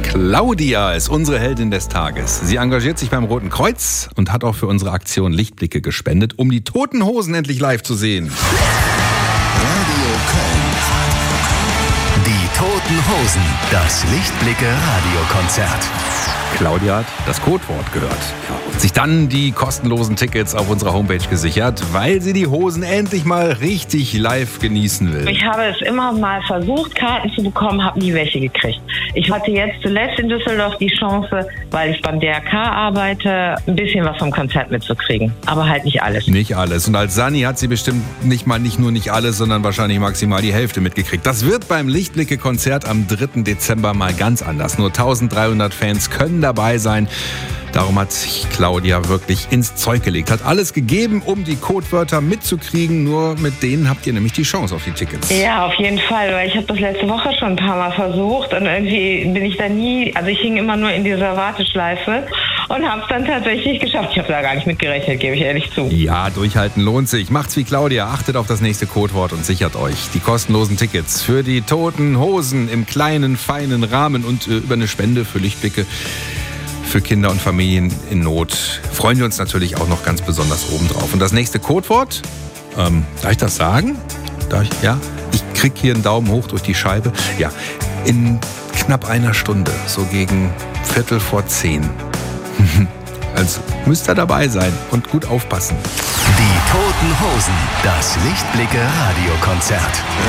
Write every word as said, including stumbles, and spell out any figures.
Claudia ist unsere Heldin des Tages. Sie engagiert sich beim Roten Kreuz und hat auch für unsere Aktion Lichtblicke gespendet, um die Toten Hosen endlich live zu sehen. Radio Köln. Die Toten Hosen. Das Lichtblicke-Radiokonzert. Claudia hat das Codewort gehört und sich dann die kostenlosen Tickets auf unserer Homepage gesichert, weil sie die Hosen endlich mal richtig live genießen will. Ich habe es immer mal versucht, Karten zu bekommen, habe nie welche gekriegt. Ich hatte jetzt zuletzt in Düsseldorf die Chance, weil ich beim D R K arbeite, ein bisschen was vom Konzert mitzukriegen. Aber halt nicht alles. Nicht alles. Und als Sani hat sie bestimmt nicht mal nicht nur nicht alles, sondern wahrscheinlich maximal die Hälfte mitgekriegt. Das wird beim Lichtblicke-Konzert am dritten Dezember mal ganz anders. Nur eintausenddreihundert Fans können dabei sein. Darum hat sich Claudia wirklich ins Zeug gelegt. Hat alles gegeben, um die Codewörter mitzukriegen. Nur mit denen habt ihr nämlich die Chance auf die Tickets. Ja, auf jeden Fall. Weil ich habe das letzte Woche schon ein paar Mal versucht. Und irgendwie bin ich da nie... Also ich hing immer nur in dieser Warteschleife. Und habe es dann tatsächlich geschafft. Ich habe da gar nicht mitgerechnet, gebe ich ehrlich zu. Ja, durchhalten lohnt sich. Macht's wie Claudia. Achtet auf das nächste Codewort und sichert euch die kostenlosen Tickets für die Toten Hosen im kleinen, feinen Rahmen und äh, über eine Spende für Lichtblicke. Für Kinder und Familien in Not freuen wir uns natürlich auch noch ganz besonders obendrauf. Und das nächste Codewort, ähm, darf ich das sagen? Darf ich, ja? Ich krieg hier einen Daumen hoch durch die Scheibe. Ja, in knapp einer Stunde, so gegen Viertel vor zehn. Also müsst ihr dabei sein und gut aufpassen. Die Toten Hosen. Das Lichtblicke-Radiokonzert.